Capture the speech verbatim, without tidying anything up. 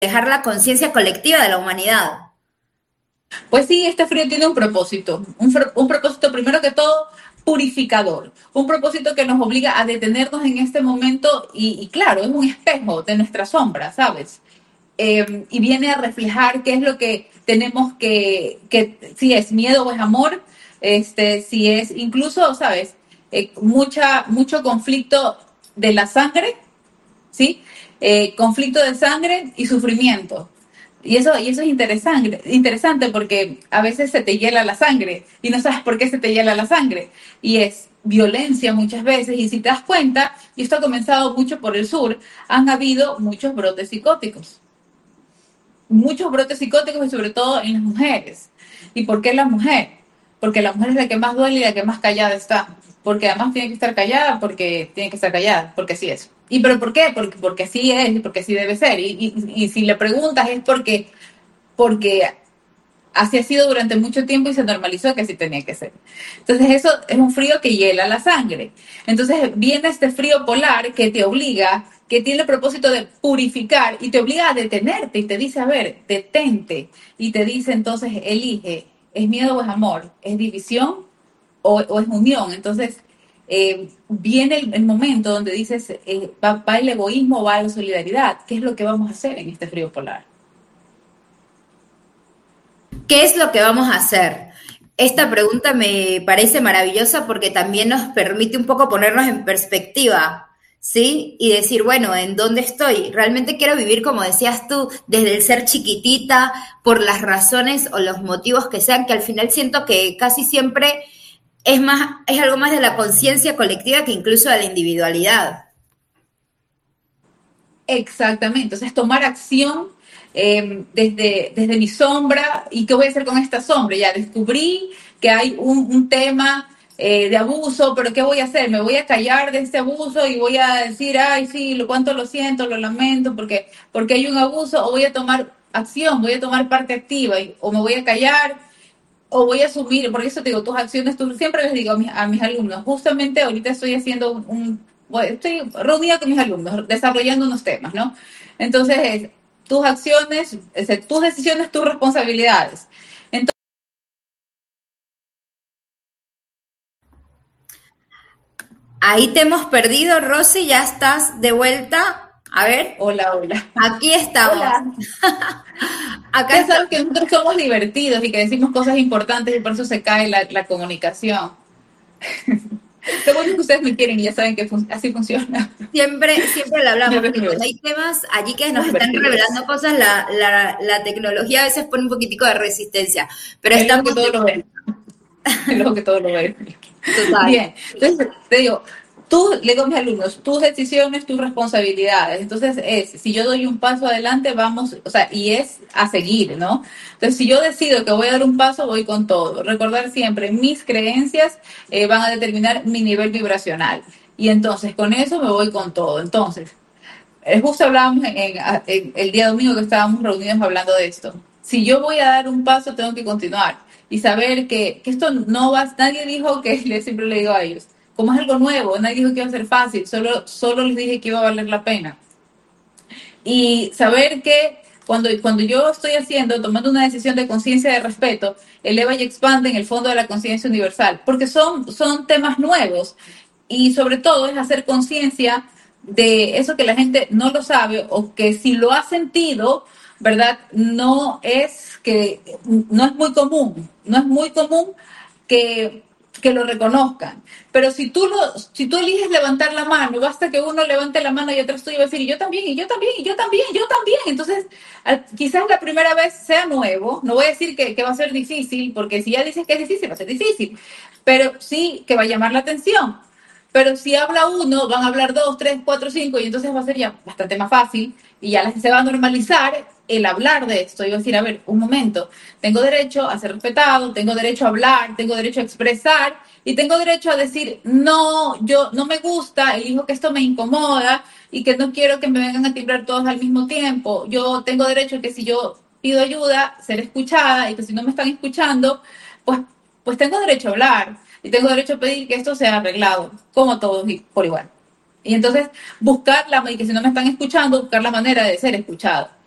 dejar la conciencia colectiva de la humanidad. Pues sí, este frío tiene un propósito, un, un propósito primero que todo purificador, un propósito que nos obliga a detenernos en este momento y, y claro, es un espejo de nuestra sombra, ¿sabes? Eh, y viene a reflejar qué es lo que tenemos que, que si es miedo o es amor, este, si es incluso, ¿sabes? Eh, mucha, mucho conflicto de la sangre, ¿sí? Eh, conflicto de sangre y sufrimiento. Y eso, y eso es interesante, interesante porque a veces se te hiela la sangre y no sabes por qué se te hiela la sangre. Y es violencia muchas veces. Y si te das cuenta, y esto ha comenzado mucho por el sur, han habido muchos brotes psicóticos. Muchos brotes psicóticos y sobre todo en las mujeres. ¿Y por qué la mujer? Porque la mujer es la que más duele y la que más callada está. Porque además tiene que estar callada porque tiene que estar callada, porque así es. ¿Y pero por qué? Porque, porque así es y porque así debe ser. Y, y, y si le preguntas es porque, porque así ha sido durante mucho tiempo y se normalizó que así tenía que ser. Entonces eso es un frío que hiela la sangre. Entonces viene este frío polar que te obliga, que tiene el propósito de purificar y te obliga a detenerte y te dice, a ver, detente. Y te dice entonces, elige, ¿es miedo o es amor? ¿Es división o, o es unión? Entonces eh, viene el, el, momento donde dices, eh, va, va el egoísmo o va la solidaridad. ¿Qué es lo que vamos a hacer en este frío polar? ¿Qué es lo que vamos a hacer? Esta pregunta me parece maravillosa porque también nos permite un poco ponernos en perspectiva, ¿sí? Y decir, bueno, ¿en dónde estoy? Realmente quiero vivir, como decías tú, desde el ser chiquitita, por las razones o los motivos que sean, que al final siento que casi siempre es más, es algo más de la conciencia colectiva que incluso de la individualidad. Exactamente, entonces tomar acción eh, desde, desde mi sombra. ¿Y qué voy a hacer con esta sombra? Ya descubrí que hay un, un tema eh, de abuso, pero ¿qué voy a hacer? ¿Me voy a callar de este abuso y voy a decir, ay, sí, lo cuánto lo siento, lo lamento, porque, porque hay un abuso? ¿O voy a tomar acción, voy a tomar parte activa, y, o me voy a callar, o voy a asumir? Porque eso te digo, tus acciones, tú siempre les digo a mis, a mis alumnos, justamente ahorita estoy haciendo un, un bueno, estoy reunida con mis alumnos, desarrollando unos temas, ¿no? Entonces, es, tus acciones, es, tus decisiones, tus responsabilidades. Entonces, Ahí te hemos perdido, Rosy, ya estás de vuelta. A ver, hola, hola. aquí estamos. Hola. Acá Ya sabes estamos. que nosotros somos divertidos y que decimos cosas importantes y por eso se cae la, la comunicación. Lo bueno es que ustedes me quieren y ya saben que fun- así funciona. Siempre, siempre lo hablamos, que cuando Divertidos. hay temas allí que Somos nos están divertidos. revelando cosas, la, la, la tecnología a veces pone un poquitico de resistencia, pero El ojo que estamos todo de lo ve. El ojo que todo lo ve. total. Bien, entonces te digo, tú, le digo a mis alumnos, tus decisiones, tus responsabilidades. Entonces es, si yo doy un paso adelante, vamos, o sea, y es a seguir, ¿no? Entonces, si yo decido que voy a dar un paso, voy con todo. Recordar siempre, mis creencias eh, van a determinar mi nivel vibracional. Y entonces, con eso me voy con todo. Entonces, eh, justo hablábamos en, en, en el día domingo que estábamos reunidos hablando de esto. Si yo voy a dar un paso, tengo que continuar y saber que, que esto no va, nadie dijo que, le siempre le digo a ellos, como es algo nuevo, nadie dijo que iba a ser fácil, solo, solo les dije que iba a valer la pena. Y saber que cuando, cuando yo estoy haciendo, tomando una decisión de conciencia de respeto, eleva y expande en el fondo de la conciencia universal, porque son, son temas nuevos y sobre todo es hacer conciencia de eso que la gente no lo sabe o que si lo ha sentido, ¿verdad? No es que, no es muy común, no es muy común que, que lo reconozcan. Pero si tú, lo, si tú eliges levantar la mano, basta que uno levante la mano y atrás tuyo va a decir, y yo también, y yo también, y yo también, y yo también. Entonces, quizás la primera vez sea nuevo, no voy a decir que, que va a ser difícil, porque si ya dices que es difícil, va a ser difícil, pero sí que va a llamar la atención. Pero si habla uno, van a hablar dos, tres, cuatro, cinco, y entonces va a ser ya bastante más fácil y ya se va a normalizar el hablar de esto. Y va a decir, a ver, un momento, tengo derecho a ser respetado, tengo derecho a hablar, tengo derecho a expresar y tengo derecho a decir, no, yo no me gusta, elijo que esto me incomoda y que no quiero que me vengan a timbrar todos al mismo tiempo. Yo tengo derecho a que si yo pido ayuda, ser escuchada y que si no me están escuchando, pues, pues tengo derecho a hablar y tengo derecho a pedir que esto sea arreglado, como todos por igual. Y entonces buscar la, y que si no me están escuchando, buscar la manera de ser escuchado.